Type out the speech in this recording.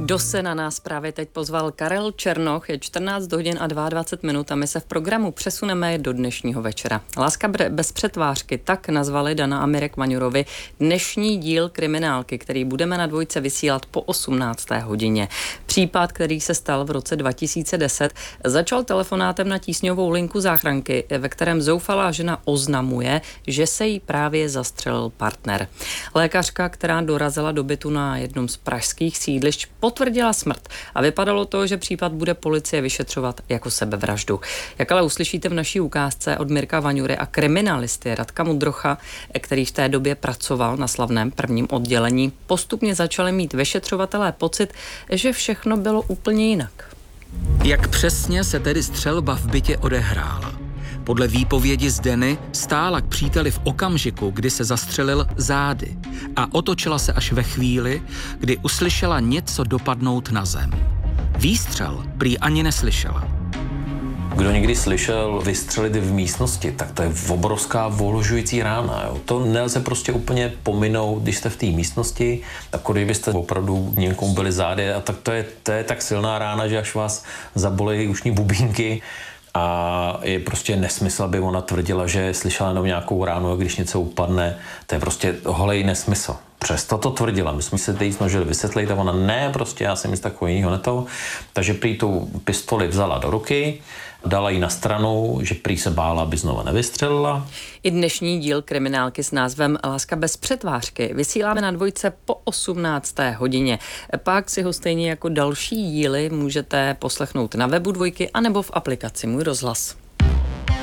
Kdo se na nás právě teď pozval? Karel Černoch, je 14 hodin a 22 minut a my se v programu přesuneme do dnešního večera. Láska bez přetvářky, tak nazvali Dana a Mirek Vaňurovi dnešní díl Kriminálky, který budeme na Dvojce vysílat po 18. hodině. Případ, který se stal v roce 2010, začal telefonátem na tísňovou linku záchranky, ve kterém zoufalá žena oznamuje, že se jí právě zastřelil partner. Lékařka, která dorazila do bytu na jednom z pražských sídlišť, potvrdila smrt a vypadalo to, že případ bude policie vyšetřovat jako sebevraždu. Jak ale uslyšíte v naší ukázce od Mirka Vaňury a kriminalisty Radka Mudrocha, který v té době pracoval na slavném prvním oddělení, postupně začali mít vyšetřovatelé pocit, že všechno bylo úplně jinak. Jak přesně se tedy střelba v bytě odehrála? Podle výpovědi Zdeny stála k příteli v okamžiku, kdy se zastřelil zády a otočila se až ve chvíli, kdy uslyšela něco dopadnout na zem. Výstřel prý ani neslyšela. Kdo někdy slyšel vystřelit v místnosti, tak to je obrovská ohlušující rána. Jo. To nelze prostě úplně pominout, když jste v té místnosti, jako kdybyste opravdu někomu byli zády, a tak to je tak silná rána, že až vás zabolí ušní bubínky. A je prostě nesmysl, aby ona tvrdila, že slyšela jenom nějakou ránu, a když něco upadne, to je prostě holej nesmysl. Přesto to tvrdila. My jsme se teď snažili vysvětlit a ona ne, prostě já jsem nic takového neto. Takže prý tu pistoli vzala do ruky, dala ji na stranu, že prý se bála, aby znova nevystřelila. I dnešní díl Kriminálky s názvem Láska bez přetvářky vysíláme na Dvojce po 18. hodině. Pak si ho stejně jako další díly můžete poslechnout na webu Dvojky anebo v aplikaci Můj rozhlas.